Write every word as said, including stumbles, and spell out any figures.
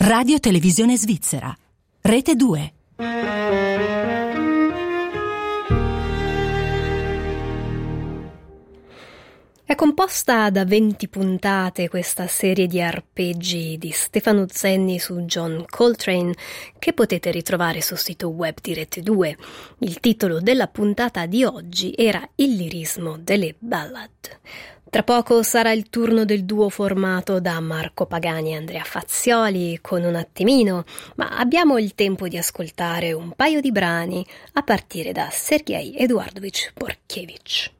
Radio Televisione Svizzera. Rete due. È composta da venti puntate questa serie di arpeggi di Stefano Zenni su John Coltrane, che potete ritrovare sul sito web di Rete due. Il titolo della puntata di oggi era Il lirismo delle ballad. Tra poco sarà il turno del duo formato da Marco Pagani e Andrea Fazzioli con Un attimino, ma abbiamo il tempo di ascoltare un paio di brani a partire da Sergei Eduardovich Borchevich.